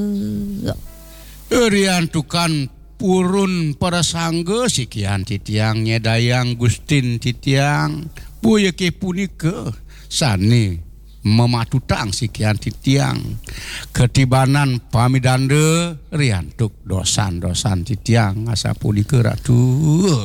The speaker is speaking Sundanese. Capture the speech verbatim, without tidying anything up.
Riantukan purun para sangga sikian titiang nyedayang Gustin titiang buyeke punika sani mematutang sikian titiang ketibanan pamidande riantuk dosan-dosan titiang asa punika ratu.